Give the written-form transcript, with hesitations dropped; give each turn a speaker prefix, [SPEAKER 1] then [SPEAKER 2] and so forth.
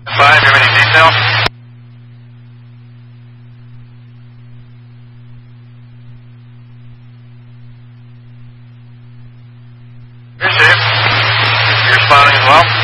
[SPEAKER 1] 5, you have any detail? Here, Chief. You responding as well?